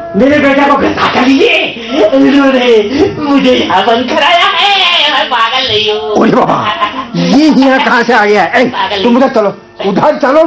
मेरे बेटा को गिरफ्तार कर लीजिए, उन्होंने मुझे यहाँ बंद कराया है, मैं पागल नहीं हूँ। बाबा ये यहाँ कहाँ से आ गया है? तुम उधर चलो, उधर चलो।